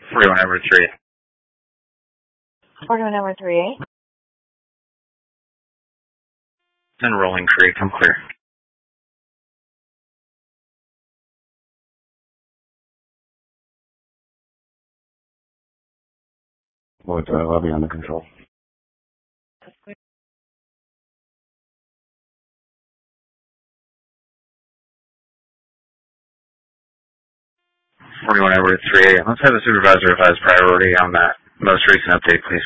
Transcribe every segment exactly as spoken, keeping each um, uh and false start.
forty-one over three. forty-one over three eight. Then Rolling Creek, I'm clear. Lloyd Drive, I'll be under control. forty-one over three eight. Let's have the supervisor advise priority on that most recent update, please.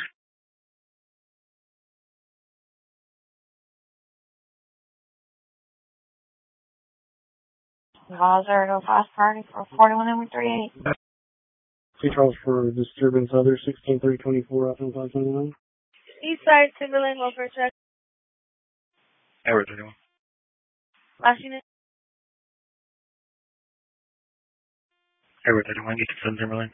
Supervisor, go fast party for forty-one over three eight. C. Charles for disturbance other sixteen three twenty-four out on five twenty-nine. East side, Timberland, welfare check. Over thirty-one. Last unit. Over thirty-one, get to seven Timberland.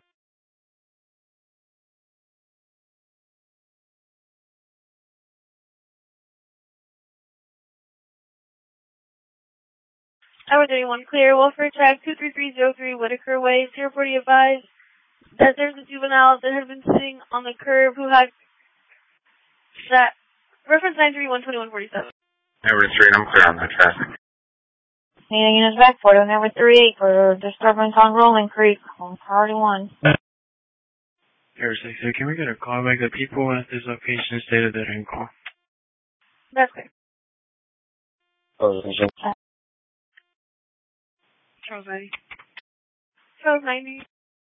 Hour thirty-one, clear. Welfare check, two three three zero three Whitaker Way, zero forty advised that there's a juvenile that had been sitting on the curb who had that reference nine three one two one four seven. Over three, and I'm clear on that traffic. Meeting units back, forty-one over three eight for disturbance on Rolling Creek on priority one. Over six, so can we get a call back? The people at this location stated that in call. That's clear. Oh, attention. Charles ninety. Charles ninety.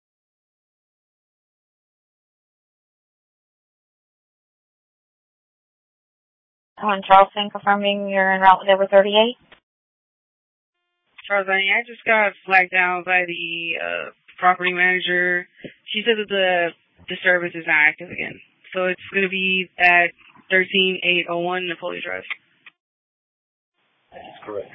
One Charleston, confirming you're en route with over thirty-eight. Charles ninety, I just got flagged down by the uh, property manager. She said that the disturbance is not active again. So it's going to be at thirteen eight oh one Napoleon Drive. That's correct.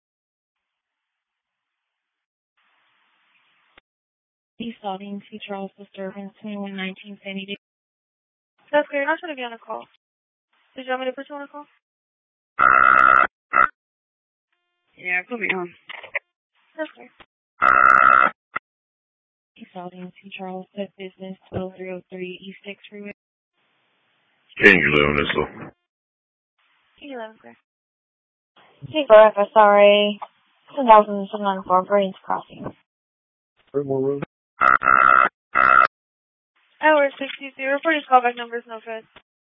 East Audience, C. Charles disturbance, twenty-one nineteen Sandy Day. That's clear. I'm trying to be on a call. Did you want me to put you on a call? Yeah, put me on. That's clear. East Audience, C. Charles, Pet Business, twelve three oh three East sixth Freeway. Can you live in this one? King eleven, clear. Hey, for F S R A, two thousand seven ninety-four Brains Crossing. Furthermore Road. Hour sixty-three. Reporter's callback number is no good.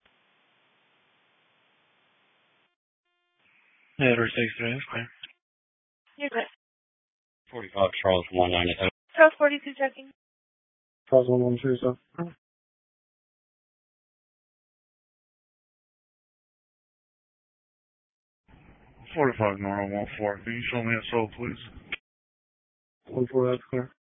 Yeah, over six three, that's clear. You're good. forty-five Charles one ninety-seven. Charles forty-two checking. Charles one one two, so. forty-five normal one four. Can you show me a soul, please? one four, that's clear.